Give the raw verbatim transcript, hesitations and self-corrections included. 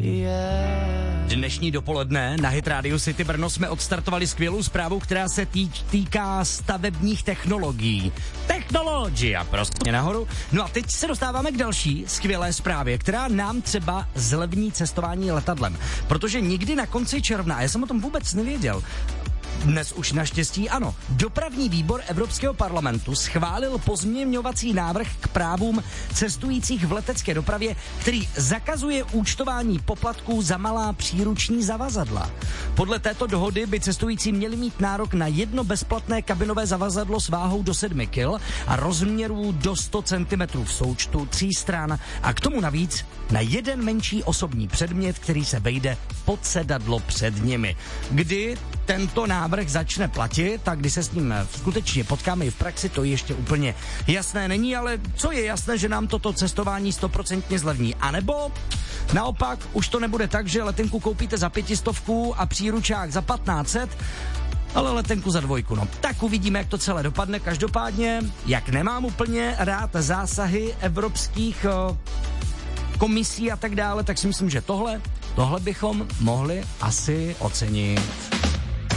Dnešní dopoledne na Hit Radio City Brno jsme odstartovali skvělou zprávu, která se týč, týká stavebních technologií. Technologia prostě nahoru. No a teď se dostáváme k další skvělé zprávě, která nám třeba zlevní cestování letadlem. Protože nikdy na konci června, a já jsem o tom vůbec nevěděl, dnes už naštěstí ano. Dopravní výbor Evropského parlamentu schválil pozměňovací návrh k právům cestujících v letecké dopravě, který zakazuje účtování poplatků za malá příruční zavazadla. Podle této dohody by cestující měli mít nárok na jedno bezplatné kabinové zavazadlo s váhou do sedmi kil a rozměrů do sto centimetrů v součtu tří stran a k tomu navíc na jeden menší osobní předmět, který se vejde pod sedadlo před nimi. Kdy tento návrh začne platit, tak když se s ním skutečně potkáme i v praxi, to ještě úplně jasné není, ale co je jasné, že nám toto cestování stoprocentně zlevní. A nebo naopak už to nebude tak, že letenku koupíte za pětistovku a příručák za patnáct set, ale letenku za dvojku. No, tak uvidíme, jak to celé dopadne. Každopádně, jak nemám úplně rád zásahy evropských uh, komisí a tak dále, tak si myslím, že tohle, tohle bychom mohli asi ocenit.